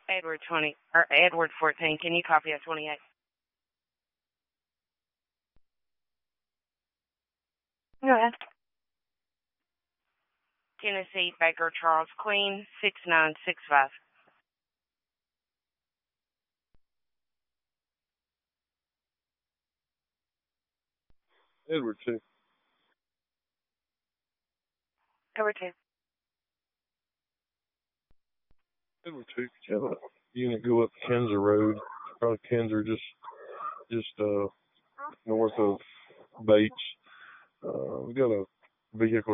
Edward 20 or Edward 14. Can you copy at 28? Go ahead. Tennessee Baker Charles Queen 6965. Edward 2. Edward 2. Edward 2. Could you have a unit go up Kinzer Road? Probably Kinzer, just north of Bates. We got a vehicle